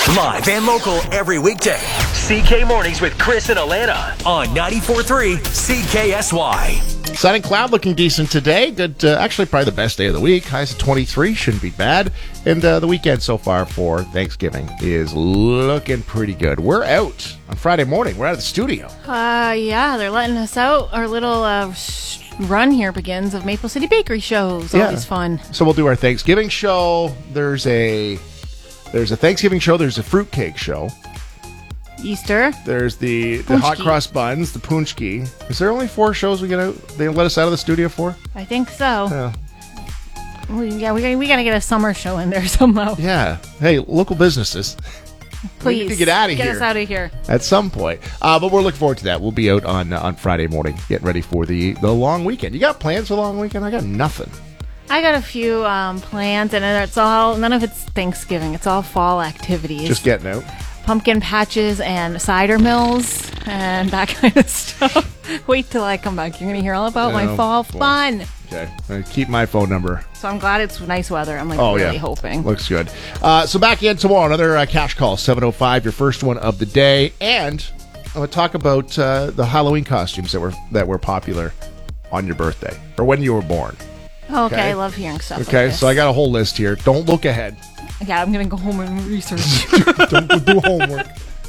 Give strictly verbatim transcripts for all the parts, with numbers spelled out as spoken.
Live and local every weekday. C K Mornings with Chris and Alana on ninety-four point three C K S Y. Sun and cloud looking decent today. Good, uh, actually probably the best day of the week. Highs of twenty-three, shouldn't be bad. And uh, the weekend so far for Thanksgiving is looking pretty good. We're out on Friday morning. We're out of the studio. Uh, yeah, they're letting us out. Our little uh, run here begins of Maple City Bakery shows. Yeah. Always fun. So we'll do our Thanksgiving show. There's a there's a Thanksgiving show. There's a fruitcake show. Easter. There's the, the hot cross buns, the punchki. Is there only four shows we get out? They let us out of the studio for? I think so. Yeah. We, yeah, we, we got to get a summer show in there somehow. Yeah. Hey, local businesses. Please. We need to get out of get here. Get us out of here. At some point. Uh, but we're looking forward to that. We'll be out on uh, on Friday morning, getting ready for the, the long weekend. You got plans for the long weekend? I got nothing. I got a few um, plans, and it's all, none of it's Thanksgiving. It's all fall activities. Just getting out. Pumpkin patches and cider mills and that kind of stuff. Wait till I come back. You're going to hear all about my Oh, fall boy. fun. Okay. Uh, keep my phone number. So I'm glad it's nice weather. I'm like Oh, really yeah. hoping. Looks good. Uh, so back in tomorrow, another uh, cash call, seven oh five, your first one of the day. And I'm going to talk about uh, the Halloween costumes that were that were popular on your birthday or when you were born. Okay, Okay. I love hearing stuff Okay, like this. so I got a whole list here. Don't look ahead. Yeah, I'm going to go home and research. Don't do homework.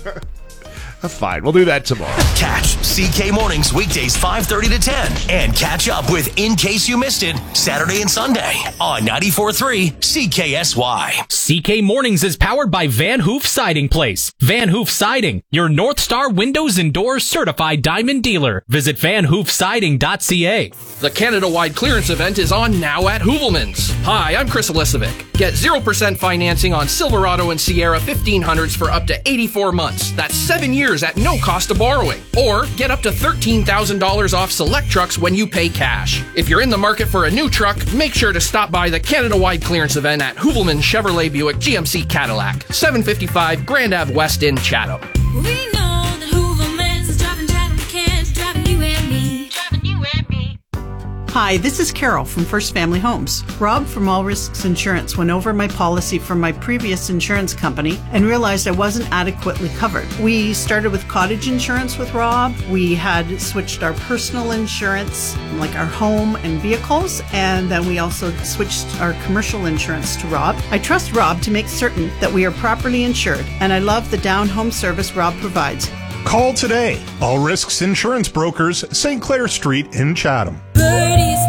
Fine, we'll do that tomorrow. Catch C K Mornings weekdays five thirty to ten and catch up with In Case You Missed It Saturday and Sunday on ninety-four point three C K S Y. C K Mornings is powered by Van Hoof Siding Place. Van Hoof Siding, your North Star Windows and Doors certified diamond dealer. Visit van hoof siding dot c a. The Canada-wide clearance event is on now at Hoovelmans. Hi, I'm Chris Elisovic. Get zero percent financing on Silverado and Sierra fifteen hundreds for up to eighty-four months. That's seven years at no cost of borrowing. Or get up to thirteen thousand dollars off select trucks when you pay cash. If you're in the market for a new truck, make sure to stop by the Canada-wide clearance event at Hoovelman Chevrolet Buick G M C Cadillac, seven fifty-five Grand Ave West in Chatham. We know that Hoovermans is driving Chatham kids, driving you and me, driving you and me. Hi, this is Carol from First Family Homes. Rob from All Risks Insurance went over my policy from my previous insurance company and realized I wasn't adequately covered. We started with cottage insurance with Rob. We had switched our personal insurance, like our home and vehicles, and then we also switched our commercial insurance to Rob. I trust Rob to make certain that we are properly insured, and I love the down home service Rob provides. Call today. All Risks Insurance Brokers, Saint Clair Street in Chatham. Birdie's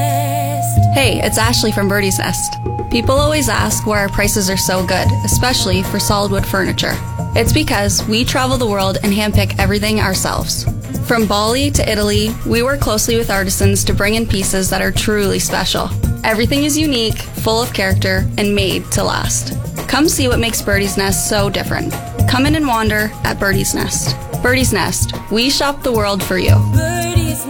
Nest. Hey, it's Ashley from Birdie's Nest. People always ask why our prices are so good, especially for solid wood furniture. It's because we travel the world and handpick everything ourselves. From Bali to Italy, we work closely with artisans to bring in pieces that are truly special. Everything is unique, full of character, and made to last. Come see what makes Birdie's Nest so different. Come in and wander at Birdie's Nest. Birdie's Nest. We shop the world for you. Birdie's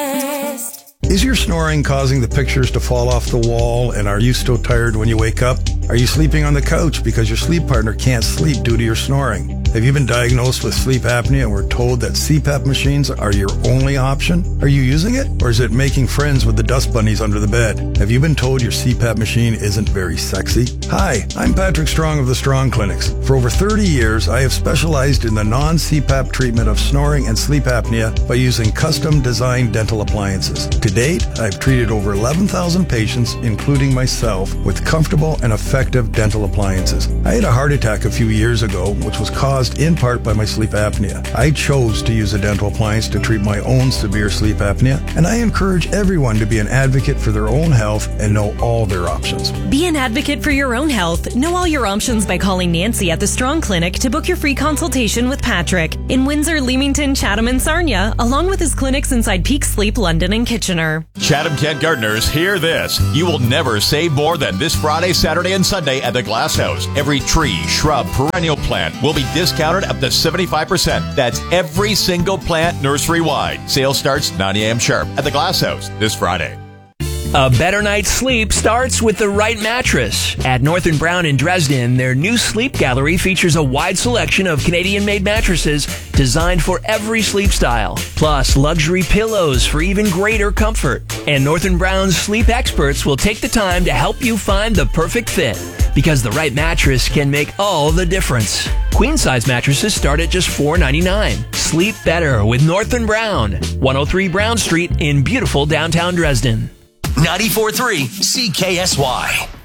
Nest. Is your snoring causing the pictures to fall off the wall, and are you so tired when you wake up? Are you sleeping on the couch because your sleep partner can't sleep due to your snoring? Have you been diagnosed with sleep apnea and were told that C PAP machines are your only option? Are you using it, or is it making friends with the dust bunnies under the bed? Have you been told your C PAP machine isn't very sexy? Hi, I'm Patrick Strong of the Strong Clinics. For over thirty years, I have specialized in the non-C PAP treatment of snoring and sleep apnea by using custom-designed dental appliances. To date, I've treated over eleven thousand patients, including myself, with comfortable and effective dental appliances. I had a heart attack a few years ago, which was caused in part by my sleep apnea. I chose to use a dental appliance to treat my own severe sleep apnea, and I encourage everyone to be an advocate for their own health and know all their options. Be an advocate for your own health. Know all your options by calling Nancy at the Strong Clinic to book your free consultation with Patrick in Windsor, Leamington, Chatham, and Sarnia, along with his clinics inside Peak Sleep, London, and Kitchener. Chatham Kent Gardeners, hear this. You will never save more than this Friday, Saturday, and Sunday at the Glass House. Every tree, shrub, perennial plant will be discounted up to seventy-five percent. That's every single plant nursery-wide. Sale starts nine a.m. sharp at the Glass House this Friday. A better night's sleep starts with the right mattress. At North and Brown in Dresden, their new sleep gallery features a wide selection of Canadian-made mattresses designed for every sleep style, plus luxury pillows for even greater comfort. And North and Brown's sleep experts will take the time to help you find the perfect fit. Because the right mattress can make all the difference. Queen size mattresses start at just four ninety-nine. Sleep better with North and Brown. one oh three Brown Street in beautiful downtown Dresden. ninety-four point three C K S Y.